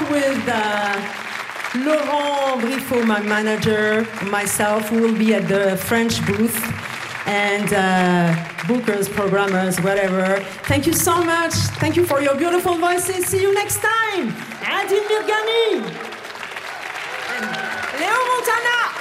with Laurent Briffaut, my manager, myself, who will be at the French booth, and bookers, programmers, whatever. Thank you so much. Thank you for your beautiful voices. See you next time. Adil Mirghani. Léo Montana.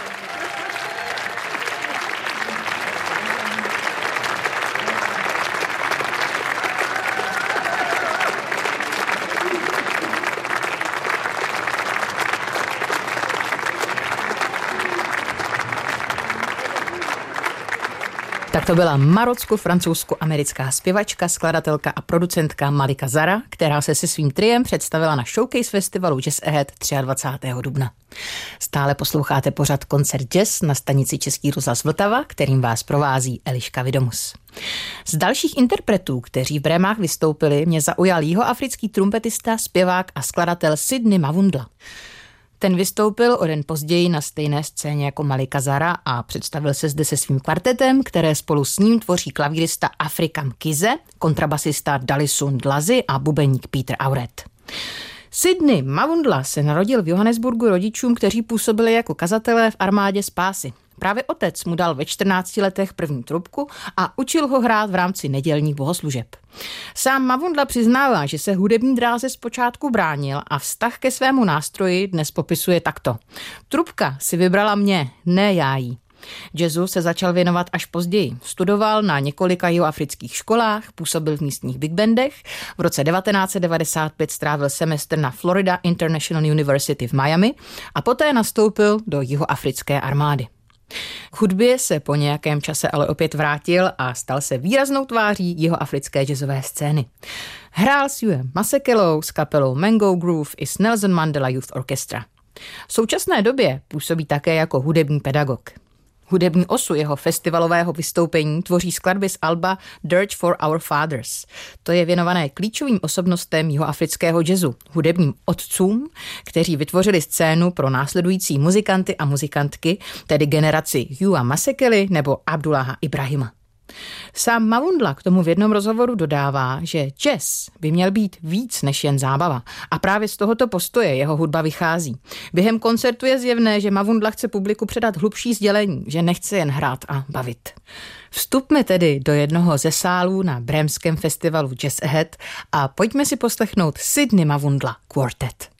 Tak to byla marocko-francouzsko-americká zpěvačka, skladatelka a producentka Malika Zara, která se svým triem představila na Showcase festivalu Jazz Ahead 23. dubna. Stále posloucháte pořad Koncert Jazz na stanici Český rozhlas Vltava, kterým vás provází Eliška Vidomus. Z dalších interpretů, kteří v Brémách vystoupili, mě zaujal jihoafrický trumpetista, zpěvák a skladatel Sidney Mavundla. Ten vystoupil o den později na stejné scéně jako Malika Zara a představil se zde se svým kvartetem, které spolu s ním tvoří klavírista Afrika Mkize, kontrabasista Dalisun Dlazy a bubeník Peter Auret. Sidney Mavundla se narodil v Johannesburgu rodičům, kteří působili jako kazatelé v armádě spásy. Právě otec mu dal ve 14 letech první trubku a učil ho hrát v rámci nedělních bohoslužeb. Sám Mavundla přiznává, že se hudební dráze zpočátku bránil a vztah ke svému nástroji dnes popisuje takto. Trubka si vybrala mě, ne já jí. Jazzu se začal věnovat až později. Studoval na několika jihoafrických školách, působil v místních big bandech. V roce 1995 strávil semestr na Florida International University v Miami a poté nastoupil do jihoafrické armády. K hudbě se po nějakém čase ale opět vrátil a stal se výraznou tváří jihoafrické jazzové scény. Hrál s Hughiem Masekelou, s kapelou Mango Groove i s Nelson Mandela Youth Orchestra. V současné době působí také jako hudební pedagog. Hudební osu jeho festivalového vystoupení tvoří skladby z alba Dirge for Our Fathers. To je věnované klíčovým osobnostem jihoafrického jazzu, hudebním otcům, kteří vytvořili scénu pro následující muzikanty a muzikantky, tedy generaci Hughia Masekely nebo Abdullaha Ibrahima. Sám Mavundla k tomu v jednom rozhovoru dodává, že jazz by měl být víc než jen zábava a právě z tohoto postoje jeho hudba vychází. Během koncertu je zjevné, že Mavundla chce publiku předat hlubší sdělení, že nechce jen hrát a bavit. Vstupme tedy do jednoho ze sálů na brémském festivalu Jazz Ahead a pojďme si poslechnout Sidney Mavundla Quartet.